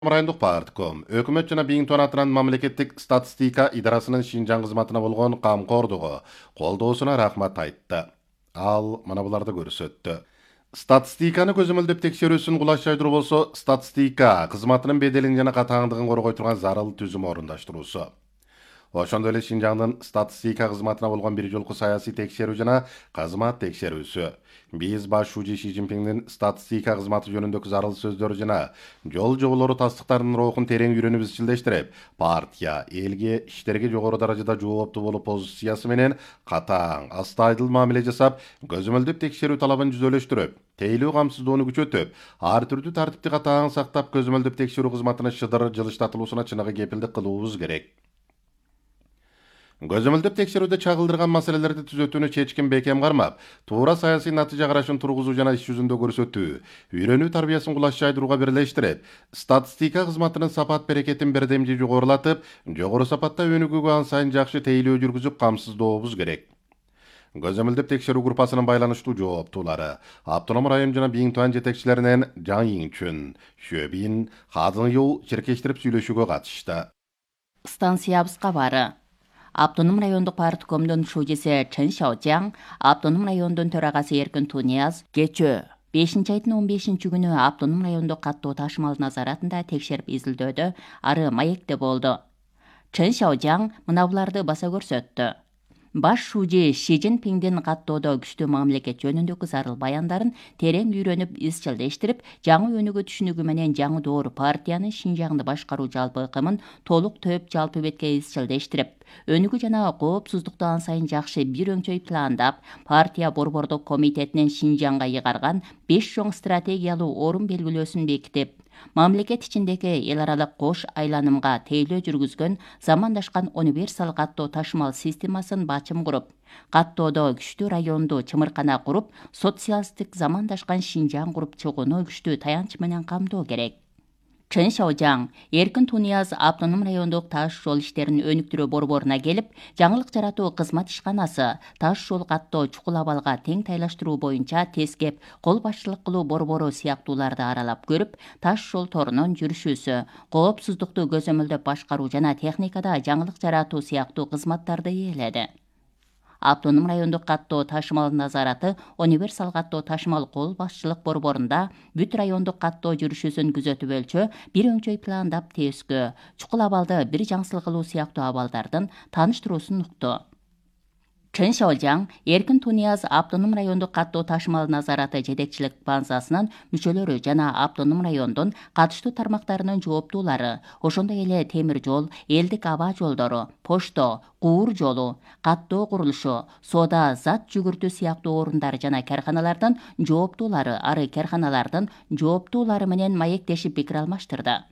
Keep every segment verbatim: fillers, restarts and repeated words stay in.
Райондук партком өкмөт жана биң тонатынан мамлекеттик статистика идарасынын Шинжаң кызматына болгон камкордугу, колдоосуна рахмат айтты. Ал мына буларды көрсөттү. Статистиканы көзөмөлдөп текшерүүсүн кулаш жайдыруу болсо, статистика кызматынын беделин жана катааңдыгын коргой турган зарыл түзүм орундаштыруусу. Ошондой эле Шинжаңдын статистика кызматына болгон бир жолку саясий текшерүү жана кызмат текшерүүсү. Биз баш шужи Ши Цзиньпиңдин статистика кызматы жөнүндөгү зарыл сөздөрү жана жол жоболору тастыктарынын рухун терең үйрөнүп изчилдештирип, партия элге иштерге жогору даражада жооптуу болуп позициясы менен катаң, астайдыл мамиле жасап, көзөмөлдөп текшерүү талабын жүзөлөштүрүп, тейлөө камсыздоону күчөтүп, ар түрдүү тартипти катаң сактап, көзөмөлдөп текшерүү кызматынын шыдыр жылыштатылуусуна чыныгы кепилдик кылуубуз керек. Көзөмөлдөп текшерүүдө чагылдырган маселелерди түзөтүүнү чечкин бекем кармап, туура саясий натыйжа карашын тургузуу жана иш жүзүндө көрсөтүү, үйрөнүү тарбиясын кулаш жайдырууга бирлештирип, статистика кызматынын сапат берекетин бирдемжи жогорулатып, жогору сапатта өнүгүүгө ан сайын жакшы тейлөө жүргүзүп камсыздообуз керек. Көзөмөлдөп текшерүү группасынын байланыштуу жооптуулары Автоном район жана Биң Туан жетекчилеринен Жаң Иңчүн, Шөбин, Хазын Юл чиркештирип сүйлөшүүгө катышты. Станциябызга бары. Автоном райондук парткомдун шужиси Чын Шаожаң, Автоном райондун төрагасы Эркин Тунияз кечөө бешинчи айдын он бешинчи күнү Автоном райондук каттоо ташымал назаратында текшерип изилдөөдө ары маекте болду. Чын Шаожаң мына буларды баса көрсөттү. Баш шужи Ши Цзиньпиңдин каттоодо күчтүү мамлекет жөнүндөгү зарыл баяндарын терең үйрөнүп изчилдештирип, жаңы өнүгүү түшүнүгү менен жаңы доор партиянын Шинжаңды башкаруу жалпы ыкымын толук төп жалпы бетке изчилдештирип, өнүгүү жана коопсуздукту ан сайын жакшы бир өңчөй пландап, партия борбордук комитетинин Шинжаңга ыйгарган беш чоң стратегиялуу орун белгилөөсүн бекитип, мамлекет ичиндеги эл аралык кош айланымга тейлөө жүргүзгөн замандашкан универсал каттоо ташымал системасын бачым куруп, каттоодо күчтүү районду чымыркана куруп, социалисттик замандашкан Шинжаң куруп чыгууну күчтүү таянч менен камдоо керек. Чын Шаожаң Эркин Тунияз Автоном райондук таш жол иштерин өнүктүрүү борборуна келип, жаңылык жаратуу кызмат ишканасы, таш жол каттоо чукул абалга тең тайлаштыруу боюнча тескеп кол башчылык кылуу борбору сыяктууларды аралап көрүп, таш жол торунун жүрүшүүсү, коопсуздукту көзөмөлдөп башкаруу жана техникада жаңылык жаратуу сыяктуу кызматтарды ээледи. Автоном райондук каттоо ташымал назараты универсал каттоо ташымал кол башчылык борборунда бүт райондук каттоо жүрүшүүсүн күзөтүп өлчөө, бир өңчөй пландап тескөө, чукул абалды бир жаңсыл кылуу сыяктуу абалдардын тааныштыруусун укту. Чын Шаожаң Эркин Тунияз Автоном райондук каттоо ташымал назараты жетекчилик базасынын мүчөлөрү жана Автоном райондун катыштуу тармактарынын жооптуулары, ошондой эле темир жол, элдик аба жолдору, почто, куур жолу, каттоо курулушу, соода зат жүгүртүү сыяктуу орундар жана карканалардын жооптуулары ары карканалардын жооптуулары менен маектешип пикир алмаштырды.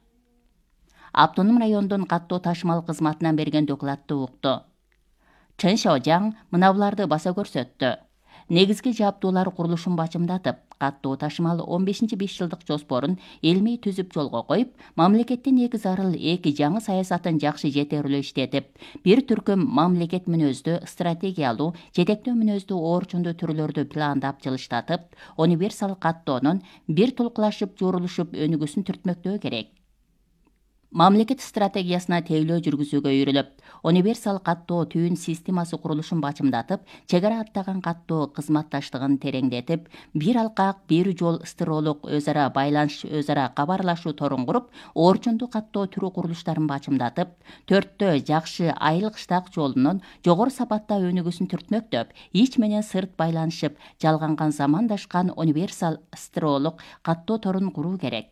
Автоном райондун каттоо ташымал кызматынан берген докладты укту. Чын Шаожаң мына буларды баса көрсөттү. Негизги жаптуулар курулушун бачымдатып, каттоо ташымал он бешинчи беш жылдык жоспорун илмий түзүп жолго коюп, мамлекеттин эки зарыл эки жаңы саясатын жакшы жетерүүлөө иштетип, бир түркүм мамлекет мүнөздүү, стратегиялуу, жетектөө мүнөздүү орчундуу түрлөрдү пландап жылыштатып, универсал каттоонун бир тулкулашып, жорулушуп өнүгүүсүн түртмөктөө керек. Мамлекет стратегиясына тейлөө жүргүзүүгө үйрүлүп, универсал каттоо түйүн системасы курулушун бачымдатып, чек ара аттаган каттоо кызматташтыгын тереңдетип, бир алкак, бир жол стыролук өз ара байланыш, өз ара кабарлашуу торун куруп, орчундуу каттоо түрү курулуштарын бачымдатып, төрттөө жакшы айыл кыштак жолунун жогору сапатта өнүгүүсүн түртмөктөп, ич менен сырт байланышып, жалганган замандашкан универсал стыролук каттоо торун куруу керек.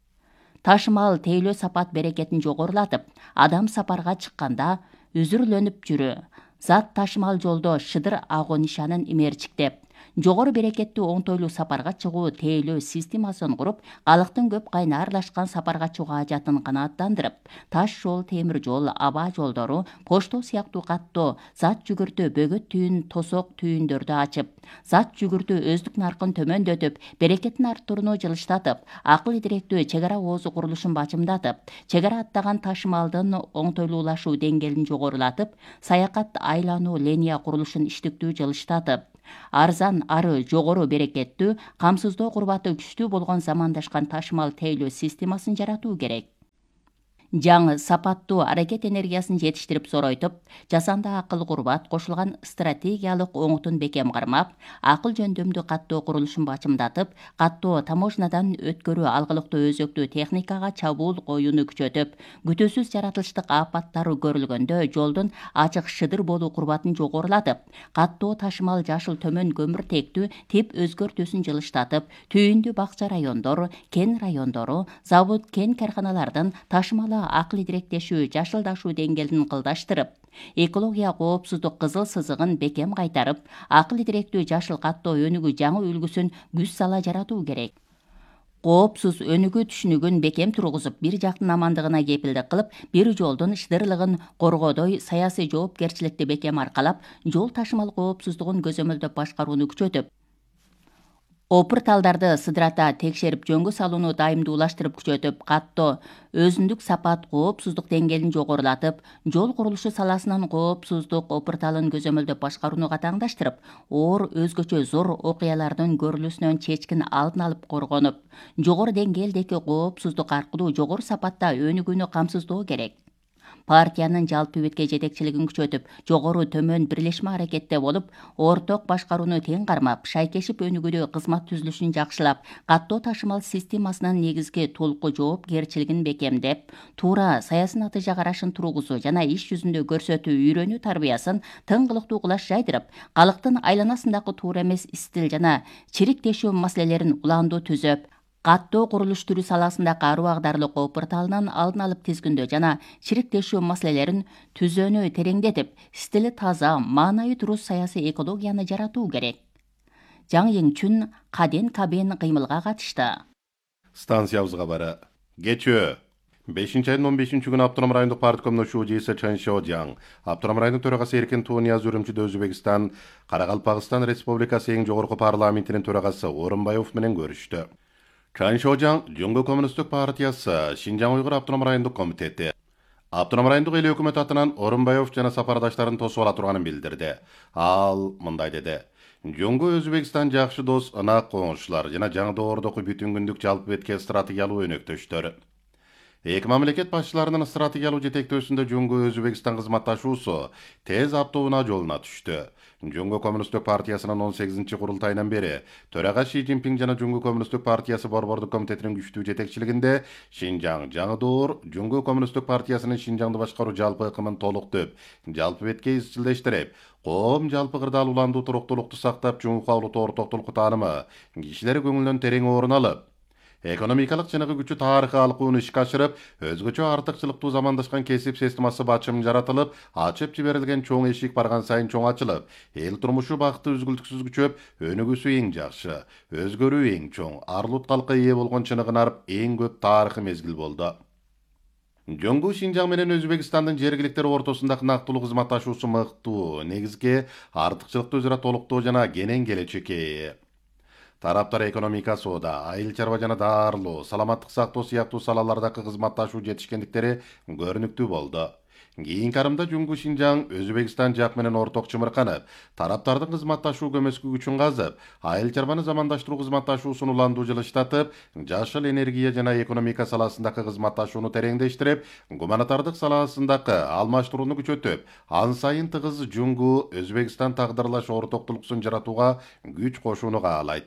Ташымал тейлөө сапат берекетин жогорулатып, адам сапарга чыкканда үзүрлөнүп жүрү, зат ташымал жолдо шыдыр агуу нишанын имерчиктеп, жогору берекеттүү оңтойлуу сапарга чыгуу тейлөө системасын куруп, калктын көп кайына аралашкан сапарга чыгуу ажатын канааттандырып, таш жол, темир жол, аба жолдору, почто сыяктуу каттоо, зат жүгүртүү, бөгөт түйүн, тосок түйүндөрдү ачып, зат жүгүртүү өздүк наркын төмөндөтүп, берекетин арттырууну жылыштатып, акыл идиректүү чек ара оозу курулушун бачымдатып, чек ара аттаган ташымалдын оңтойлуулашуу деңгээлин жогорулатып, саякат айлануу линия курулушун иштиктүү жылыштатып, арзан ары жогору берекеттүү, камсыздоо курбаты күчтүү болгон замандашкан ташымал тейлөө системасын жаратуу керек. жаңы сапаттуу аракет энергиясын жетиштирип зоройтуп, жасанды акыл курбат кошулган стратегиялык оңутун бекем кармап, акыл жөндөмдүү каттоо курулушун бачымдатып, каттоо таможнядан өткөрүү алгылыктуу өзөктүү техникага чабуул коюуну күчөтүп, күтүүсүз жаратылыштык апаттар көрүлгөндө жолдун ачык шыдыр болуу курбатын жогорулатып, каттоо ташымал жашыл төмөн көмүртектүү тип өзгөртүүсүн жылыштатып, түйүндүү бакча райондор, кен райондору, завод кен карканалардын ташымалы акыл идиректешүү жашылдашуу деңгээлин кылдаштырып, экология коопсуздук кызыл сызыгын бекем кайтарып, акыл идиректүү жашыл каттоо өнүгүү жаңы үлгүсүн күч сала жаратуу керек. Коопсуз өнүгүү түшүнүгүн бекем тургузуп, бир жактын амандыгына кепилдик кылып, бир жолдун шыдырлыгын коргоодой саясий жоопкерчиликти бекем аркалап, жол ташымал коопсуздугун көзөмөлдөп башкарууну күчөтүп, опур талдарды сыдырата текшерип жөнгө салууну дайымдуулаштырып күчөтүп, каттоо өзүндүк сапат коопсуздук деңгээлин жогорулатып, жол курулушу саласынын коопсуздук опур талын көзөмөлдөп башкарууну катаңдаштырып, оор өзгөчө зор окуялардын көрүлүүсүнөн чечкин алдын алып коргонуп, жогору деңгээлдеги коопсуздук аркылуу жогору сапатта өнүгүүнү камсыздоо керек. Партиянын жалпы бетке жетекчилигин күчөтүп, жогору төмөн бирлешме аракетте болуп, орток башкарууну тең кармап, шайкешип өнүгүүдө кызмат түзүлүшүн жакшылап, каттоо ташымал системасынын негизги толку жоопкерчилигин бекемдеп, туура саясий натыйжа карашын тургузуу жана иш жүзүндө көрсөтүү үйрөнүү тарбиясын тыңгылыктуу кулаш жайдырып, калктын айланасындагы туура эмес стиль жана чириктешүү маселелерин улаандуу түзөп, каттоо курулуш түрү саласындагы аруу агдарлык опур талынын алдын алып тизгиндөө жана чириктешүү маселелерин түзөөнү тереңдетип, стили таза, маанайы туруз саясий экологияны жаратуу керек. Жаң Еңчүн Каден Кабен кыймылга катышты. Станциябызга бара. Кечөө бешинчи айдын он бешинчи күнү Автоном райондук парткомдун шүүжүсү Чен Шаожаң, Автоном райондук төрагасы Эркин Тунияз Үрүмчүдө Өзбекстан, Каракалпакстан Республикасы эң жогорку парламентинин төрагасы Орунбаев менен көрүштү. Чен Шаожаң Жөнгө коммунисттик партиясы Шинжаң Уйгур Автоном райондук комитети Автоном райондук эл өкмөт атынан Орунбаев жана сапардаштарын тосуп ала турганын билдирди. Ал мындай деди: Жөнгө Өзбекстан жакшы дос, ынак коңшулар жана жаңы доордогу бүтүн күндүк жалпы бетке стратегиялуу өнөктөштөр. Эки мамлекет башчыларынын стратегиялуу жетектөөсүндө Жөнгө Өзбекстан кызматташуусу тез аптоуна жолуна түштү. Жөнгө коммунисттик партиясынын он сегизинчи курултайынан бери төрага Ши Цзиньпин жана Жөнгө коммунисттик партиясы борбордук комитетинин күчтүү жетекчилигинде Шинжаң жаңы доор Жөнгө коммунисттик партиясынын Шинжаңды башкаруу жалпы ыкымын толуктуп, жалпы бетке изчилдештирип, коом жалпы кырдаал уландуу туруктуулукту сактап, жумукалуу ортоктулукку таанымы кишилер көңүлүнөн терең орун алып, экономикалык чыныгы күчү тарыхый алкууну ишке ашырып, өзгөчө артыкчылыктуу замандашкан кесип системасы бачым жаратылып, ачып жиберилген чоң эшик барган сайын чоң ачылып, эл турмушу бакыты үзгүлтүксүз күчөп, өнүгүүсү эң жакшы, өзгөрүү эң чоң, арлут калкка ээ болгон чыныгын арып эң көп тарыхый мезгил болду. Жөнгө Шинжаң менен Өзбекстандын жергиликтер ортосундагы нактылуу кызматташуусу мыктуу, негизги артыкчылыкты өзүрө толуктоо жана кенен келечекке ээ. Тараптар экономика, соода, айыл чарба жана даарылоо, саламаттык сактоо сыяктуу салалардагы кызматташуу жетишкендиктери көрүнүктүү болду. Кийинки арымда Жөнгө Шинжаң Өзбекстан жак менен орток чымырканып, тараптардын кызматташуу көмөскү күчүн казып, айыл чарбаны замандаштыруу кызматташуусун уландуу жылыштатып, жашыл энергия жана экономика саласындагы кызматташууну тереңдештирип, гуманитардык саласындагы алмаштырууну күчөтүп, ан сайын тыгыз Жөнгө Өзбекстан тагдырлаш ортоктулуксун жаратууга күч кошууну каалайт.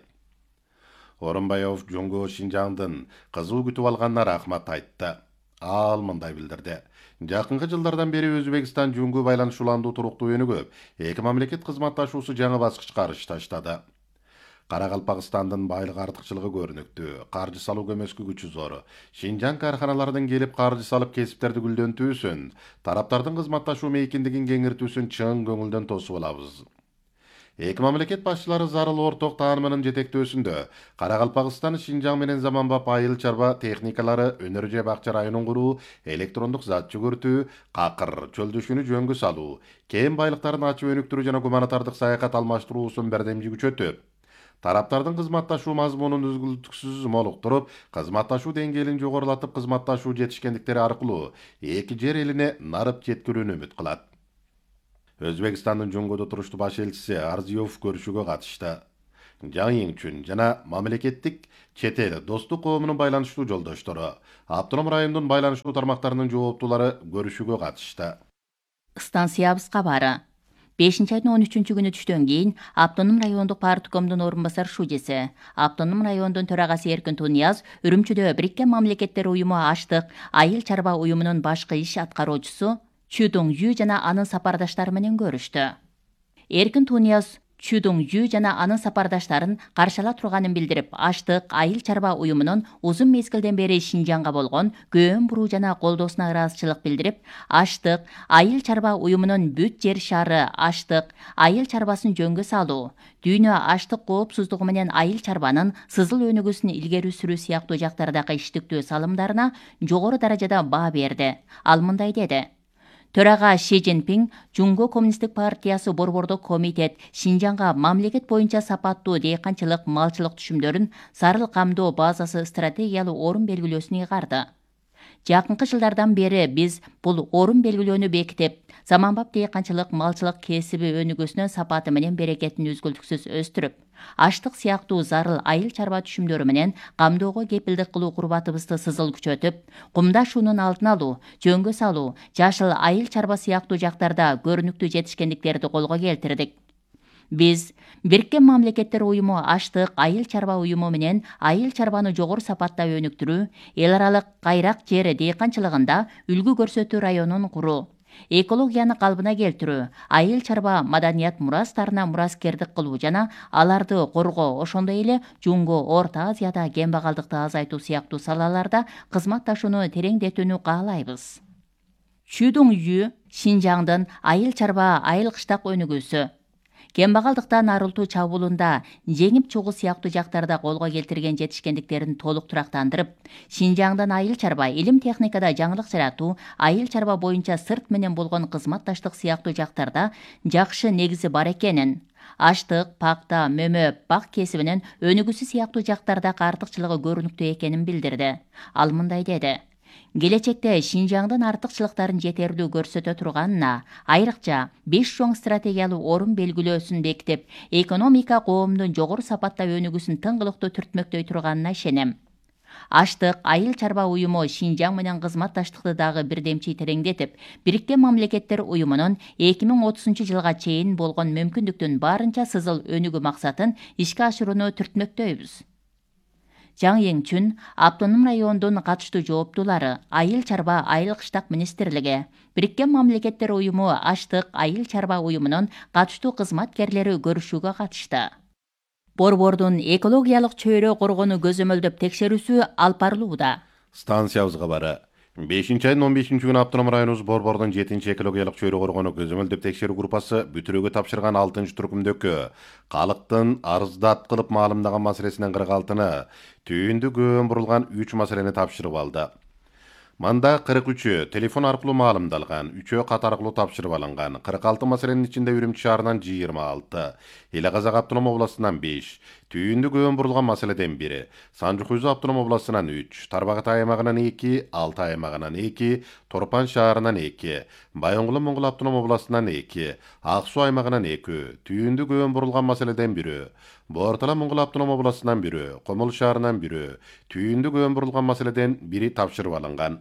Орунбаев Жөнгө Шинжаңдын кызуу күтүп алганына рахмат айтты. Ал мындай билдирди: Жакынкы жылдардан бери Өзбекстан Жөнгө байланыш уландуу туруктуу өнүгүп, эки мамлекет кызматташуусу жаңы баскычка арыш таштады. Каракалпакстандын байлык артыкчылыгы көрүнүктүү, каржы салуу көмөскү күчү зор. Шинжаң карханалардан келип каржы салып кесиптерди гүлдөнтүүсүн, тараптардын кызматташуу мейкиндигин кеңиртүүсүн чын көңүлдөн тосуп алабыз. Эки мамлекет башчылары зарыл орток таанымынын жетектөөсүндө Каракалпакстан Шинжаң менен заманбап айыл чарба техникалары, өнөр же бакча районун куруу, электрондук зат жүгүртүү, какыр чөлдөшүүнү жөнгө салуу, кен байлыктарын ачып өнүктүрүү жана гуманитардык саякат алмаштыруусун бердемжи күчөтүп, тараптардын кызматташуу мазмунун үзгүлтүксүз молуктуруп, кызматташуу деңгээлин жогорулатып, кызматташуу жетишкендиктери аркылуу эки жер элине нарып жеткирүүнү үмүт кылат. Өзбекстандын Жөнгөдө туруштуу баш элчиси Арзиёв көрүшүүгө катышты. Жаңы Еңчүн жана мамлекеттик чет эл достук коомунун байланыштуу жолдоштору, автоном райондун байланыштуу тармактарынын жооптуулары көрүшүүгө катышты. Станциябыз кабары. бешинчи айдын он үчүнчү күнү түштөн кийин Автоном райондук парткомдун орун басар шужеси, Автоном райондун төрагасы Эркин Тунияз Үрүмчүдө Бириккен Мамлекеттер уюму аштык айыл чарба уюмунун башкы иш аткаруучусу Чү Дуң Ю жана анын сапардаштары менен көрүштү. Эркин Тунияз Чү Дуң Ю жана анын сапардаштарын каршыла турганын билдирип, аштык айыл чарба уюмунун узун мезгилден бери Шинжаңга болгон көөн буруу жана колдоосуна ыраазычылык билдирип, аштык айыл чарба уюмунун бүт жер шары аштык айыл чарбасын жөнгө салуу, дүйнө аштык коопсуздугу менен айыл чарбанын сызыл өнүгүүсүн илгери сүрүү сыяктуу жактардагы иштиктүү салымдарына жогору даражада баа берди. Ал мындай деди: Төрага Ши Цзиньпин Жунго Коммунисттик партиясы борбордук комитет Шинжаңга мамлекет боюнча сапаттуу дыйканчылык, малчылык түшүмдөрүн зарыл камдоо базасы стратегиялуу орун белгилөөсүн ыйгарды. Жакынкы жылдардан бери биз бул орун белгилөөнү бекитип, заманбап дыйканчылык, малчылык кесиби өнүгүүсүнүн сапаты менен берекетин үзгүлтүксүз өстүрүп, аштык сыяктуу зарыл айыл чарба түшүмдөрү менен камдоого кепилдик кылуу курбатыбызды сызыл күчөтүп, кумдаш уунун алдын алуу, жөнгө салуу, жашыл айыл чарба сыяктуу жактарда көрүнүктүү жетишкендиктерди колго келтирдик. Биз Бириккен Мамлекеттер уюму аштык айыл чарба уюму менен айыл чарбаны жогору сапатта өнүктүрүү, эл аралык кайрак жер дыйканчылыгында үлгү көрсөтүү районун куруу, экологияны калыбына келтирүү, айыл чарба маданият мурастарына мураскердик кылуу жана аларды коргоо, ошондой эле Жунго Орто Азияда кембагалдыкты азайтуу сыяктуу салаларда кызматташууну тереңдетүүнү каалайбыз. Чү Дуң Ю Шинжаңдын айыл чарба айыл кыштак өнүгүүсү, кембагалдыктан арылтуу чабуулунда жеңип чыгуу сыяктуу жактарда колго келтирген жетишкендиктерин толук турактандырып, Шинжаңдын айыл чарба илим техникада жаңылык жаратуу, айыл чарба боюнча сырт менен болгон кызматташтык сыяктуу жактарда жакшы негизи бар экенин, аштык, пакта, мөмө, бак кесибинин өнүгүүсү сыяктуу жактарда артыкчылыгы көрүнүктүү экенин билдирди. Ал мындай деди: Келечекте Шинжаңдын артыкчылыктарын жетерлүү көрсөтө турганына, айрыкча беш чоң стратегиялуу орун белгилөөсүн бекитип, экономика коомдун жогору сапатта өнүгүүсүн тыңгылыктуу түртмөктөй турганына ишенем. Аштык айыл чарба уюму Шинжаң менен кызматташтыкты дагы бирдемчи тереңдетип, Бириккен Мамлекеттер уюмунун эки миң отузунчу жылга чейин болгон мүмкүндүктүн барынча сызыл өнүгүү максатын ишке ашырууну түртмөктөйбүз. Жаңы Еңчүн Автоном райондун катыштуу жооптуулары, айыл чарба айыл кыштак министрлиги, Бириккен Мамлекеттер уюму аштык айыл чарба уюмунун катыштуу кызматкерлери көрүшүүгө катышты. Борбордун экологиялык чөйрө коргоону көзөмөлдөп текшерүүсү алып барылууда. Станциябыз кабары. бешинчи айдын он бешинчи күнү Автоном районубуз борбордун жетинчи экологиялык чөйрө коргоону көзөмөлдөп текшерүү группасы бүтүрүүгө тапшырган алтынчы түркүмдөгкө калктын арыздат кылып маалымдаган маселесинен кырк алтыны, түйүндү көөн бурулган үч маселени тапшырып алды. Манда кырк үчү телефон аркылуу маалымдалган, үчөө кат аркылуу тапшырып алынган, кырк алты маселенин ичинде Үрүмчү шаарынан жыйырма алты, Эле Казак автоном областынан беш, түйүндү көөн бурулган маселеден бири, Санжы-Куйзу автоном областынан үч, Тарбагат аймагынан эки, Алтай аймагынан эки, Торпан шаарынан эки, Байоңгул-Моңгул автоном областынан эки, Ак Суу аймагынан эки, түйүндү көөн бурулган маселеден бири, Бортала-Моңгул автоном областынан бири, Комул шаарынан бири, түйүндү көөн бурулган маселеден бири тапшырып алынган.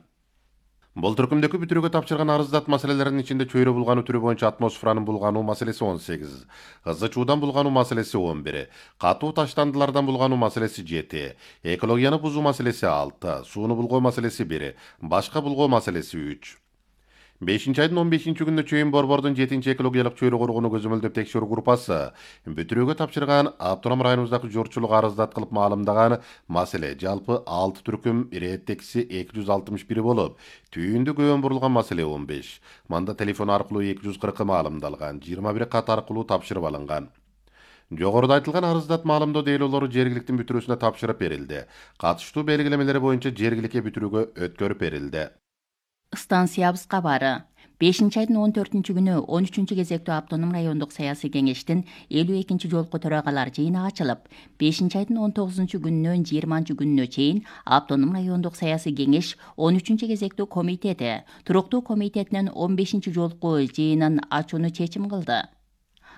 Бул түркүмдөгү бүтүрүүгө тапшырган арыздат маселелердин ичинде чөйрө булгануу түрү боюнча атмосферанын булгануу маселеси он сегиз, ызы чуудан булгануу маселеси он бир, катуу таштандылардан булгануу маселеси жети, экологияны бузуу маселеси алты, сууну булгоо маселеси бир, башка булгоо маселеси үч. бешинчи айдын он бешинчи күнүнө чейин борбордун жетинчи экологиялык чөйрө коргоону көзөмөлдөп текшерүү группасы бүтүрүүгө тапшырган Автоном районубуздагы журтчулук арыздат кылып маалымдаган маселе жалпы алты түркүм, ирээттекиси эки жүз алтымыш бир болуп, түйүндү көөн бурулган маселе он беш, манда телефон аркылуу эки жүз кыркы маалымдалган, жыйырма бир кат аркылуу тапшырып алынган. Жогоруда айтылган арыздат маалымдоо дейлоолору жергиликтин бүтүрүүсүнө тапшырып берилди. Катыштуу белгилемелери боюнча жергиликке бүтүрүүгө өткөрүп берилди. Станциябыз кабары. бешинчи айдын он төртүнчү күнү он үчүнчү кезектүү Автоном райондук саясий кеңештин элүү экинчи жолку төрагалар жыйыны ачылып, бешинчи айдын он тогузунчу күнүнөн жыйырманчы күнүнө чейин Автоном райондук саясий кеңеш он үчүнчү кезектүү комитети туруктуу комитетинин он бешинчи жолку жыйынын ачууну чечим кылды.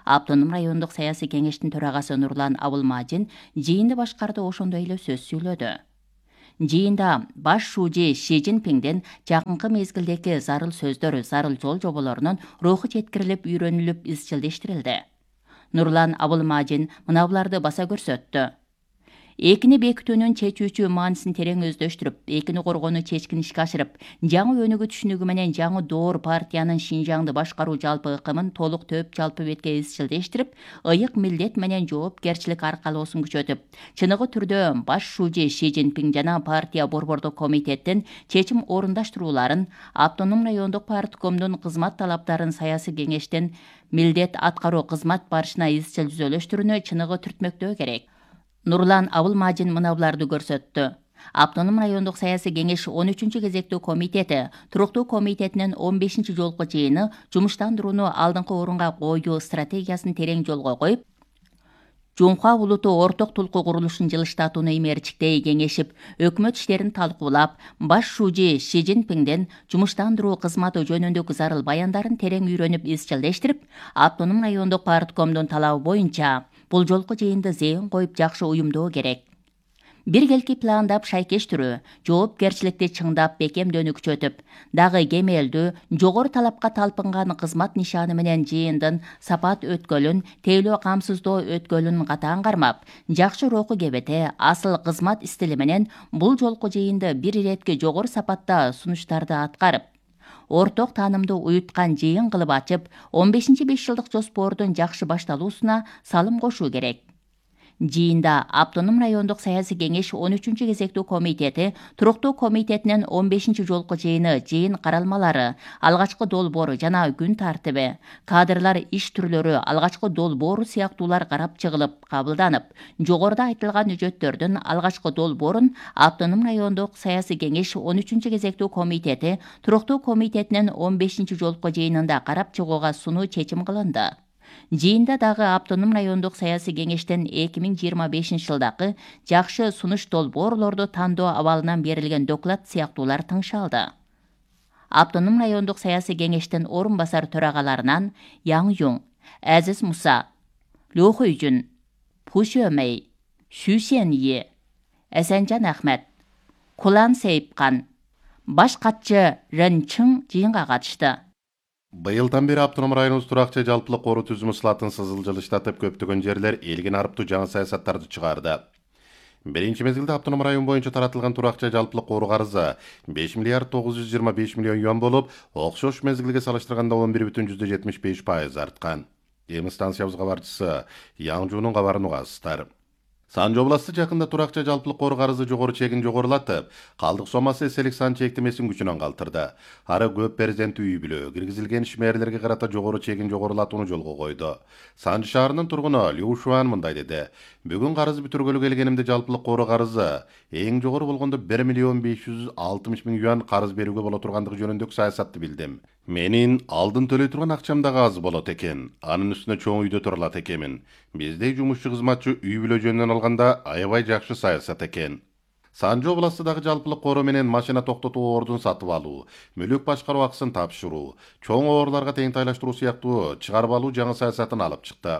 Автоном райондук саясий кеңештин төрагасы Нурлан Абылмажин жыйынды башкарды, ошондой эле сөз сүйлөдү. Жыйында баш шужи Ши Цзиньпинден жакынкы мезгилдеги зарыл сөздөр, зарыл жол жоболорунун руху жеткирилип, үйрөнүлүп, изчилдештирилди. Нурлан Абылмажин мына буларды баса көрсөттү. Экини бекитүүнүн чечүүчү маанисин терең өздөштүрүп, экини коргонуу чечкин ишке ашырып, жаңы өнүгүү түшүнүгү менен жаңы доор партиянын Шинжаңды башкаруу жалпы ыкымын толук төп жалпы бетке изчилдештирип, ыйык милдет менен жоопкерчилик аркалоосун күчөтүп, чыныгы түрдө баш шужи Ши Цзиньпин жана партия борбордук комитеттин чечим орундаштырууларын, автоном райондук парткомдун кызмат талаптарын саясий кеңештин милдет аткаруу кызмат барышына изчил түзөлүштүрүүнү чыныгы түртмөктөө керек. Нурлан Абылмажин мына буларды көрсөттү. Автоном райондук саясий кеңеш он үчүнчү кезектүү комитети, туруктуу комитетинин он бешинчи жолку жыйыны жумуштандырууну алдыңкы орунга коюу стратегиясын терең жолго коюп, Жунхуа улуту орток тулку курулушун жылыштатууну имерчиктей кеңешип, өкмөт иштерин талкуулап, баш шужи Ши Цзиньпинден жумуштандыруу кызматы жөнүндөгү зарыл баяндарын терең үйрөнүп, изчилдештирип, автоном райондук парткомдун талабы боюнча бул жолку жыйынды зээн коюп, жакшы уюмдоо керек. Биргелки пландап шайкештирүү, жоопкерчиликти чыңдап, бекемдөөнү күчөтүп, дагы кемелдүү, жогору талапка талпынган кызмат нишаны менен жыйындын сапат өткөлүн, тейлөө камсыздоо өткөлүн катаан кармап, жакшы руху кебете, асыл кызмат стили менен бул жолку жыйынды бир иретке жогору сапатта сунуштарды аткарып, орток таанымды уюткан жыйын кылып ачып, он бешинчи беш жылдык жоспордун жакшы башталуусуна салым кошуу керек. Жыйында автоном райондук саясий кеңеш он үчүнчү кезектүү комитети, туруктуу комитетинин он бешинчи жолку жыйыны, жыйын каралмалары, алгачкы долбоору жана күн тартиби, кадрлар иш түрлөрү, алгачкы долбоору сыяктуулар карап чыгылып, кабылданып, жогоруда айтылган үжөттөрдүн алгачкы долбоорун автоном райондук саясий кеңеш он үчүнчү кезектүү комитети, туруктуу комитетинин он бешинчи жолку жыйынында карап чыгууга сунуу чечим кылынды. Жыйында дагы автоном райондук саясий кеңештен эки миң жыйырма бешинчи жылдагы жакшы сунуш долбоорлорду тандоо абалынан берилген доклад сыяктуулар тыңшалды. Автоном райондук саясий кеңештин орун басар төрагаларынан Яң Юң, Азиз Муса, Лю Хуйжун, Пу Шөмей, Xu Xianyi, Асанжан Ахмет, Кулан Сейипкан, баш катчы Рен Чың жыйынга катышты. Быйылдан бери автоном районубуз туракчы жалпылык коруу түзүмү сылатын сызылжылыштатып, көптөгөн жерлер элгин арыптуу жаңы саясаттарды чыгарды. Биринчи мезгилде автоном район боюнча таратылган туракчы жалпылык коруу карызы беш миллиард тогуз жүз жыйырма беш миллион юан болуп, окшош мезгилге салыштырганда он бир бүтүн жүздө жетимиш беш пайыз арткан. Эми станциябыз кабарчысы Яң Жунун кабарын угасыздар. Санжы областы жакында туракчы жалпылык коруу карызы жогору чегин жогорулатып, калдык сомасы эселик сан чектемесин күчүнөн калтырды. Ары көп перзент үй бүлө киргизилген ишмерлерге карата жогору чегин жогорулатууну жолго койду. Санжы шаарынын тургуну Лю Шуан мындай деди: "Бүгүн карыз бүтүргөлү келгенимде жалпылык коруу карызы эң жогору болгондо бир миллион беш жүз алтымыш миң юан карыз берүүгө боло тургандыгы жөнүндөгү саясатты билдим. Менин алдын төлөй турган акчам дагы аз болот экен. Анын үстүнө чоң үйдө тура алат экенмин. Биздей жумушчу кызматчы үй бүлө жөнүнөн алганда аябай жакшы саясат экен." Санжы областындагы жалпылык короо менен машина токтотуу ордун сатып алуу, мүлүк башкаруу акысын тапшыруу, чоң оорларга тең тайлаштыруу сыяктуу чыгарып алуу жаңы саясатын алып чыкты.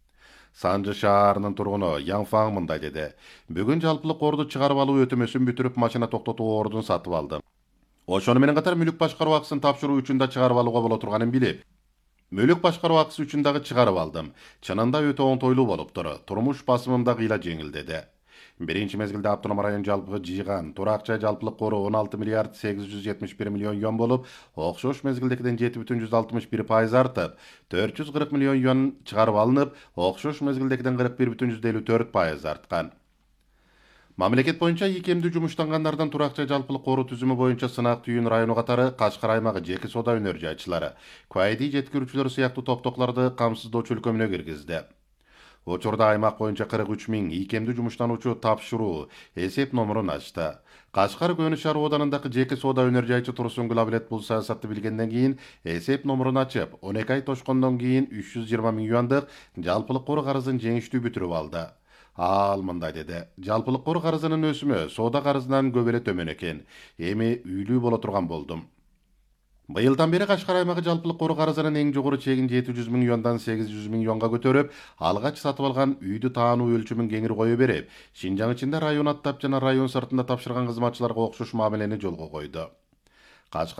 Санжы шаарынын тургуну Яң Фаң мындай деди: "Бүгүн жалпылык корду чыгарып алуу өтөмөсүн бүтүрүп, машина токтотуу ордун сатып алдым. Ошону менен катар мүлүк башкаруу акысын тапшыруу үчүн да чыгарып алууга боло турганын билип, мүлүк башкаруу акысы үчүн дагы чыгарып алдым. Чынында өтө оңтойлуу болуптур. Турмуш басымым да кыйла жеңилдеди." Биринчи мезгилде автоном район жалпы жыйган туракчы жалпылык коруу он алты миллиард сегиз жүз жетимиш бир миллион юан болуп, окшош мезгилдекиден жети бүтүн жүз алтымыш бир пайыз артып, төрт жүз кырк миллион юан чыгарып алынып, окшош мезгилдекиден кырк бир бүтүн жүз элүү төрт пайыз арткан. Мамлекет боюнча ийкемдүү жумуштангандардан туракчы жалпылык коруу түзүмү боюнча сынак түйүн району катары Кашкар аймагы жеке соода өнөр жайчылары, куайди жеткирүүчүлөр сыяктуу топтоклорду камсыздоочу өлкөмүнө киргизди. Учурда аймак боюнча кырк үч миң ийкемдүү жумуштануучу тапшыруу эсеп номурун ачты. Кашкар Көнү шаар ооданындагы жеке соода өнөр жайчы Турсунгүл Абилет бул саясатты билгенден кийин эсеп номурун ачып, он эки ай тошкондон кийин үч жүз жыйырма миң юандык жалпылык коруу карызын жеңиштүү бүтүрүп алды. Ал мындай деди: "Жалпылык коруу карызынын өсүмү соода карызынан көп эле төмөн экен. Эми үйлүү боло турган болдум. Быйылдан бери Кашкар аймагы жалпылык кор карызынын эң жогору чегин жети жүз миң юандан сегиз жүз миң юанга көтөрүп, алгач сатып алган үйдү таануу өлчөмүн кеңири кое берип, Шинжаң ичинде район аттап жана район сыртында тапшырган кызматчыларга окшош мамилени жолго койду.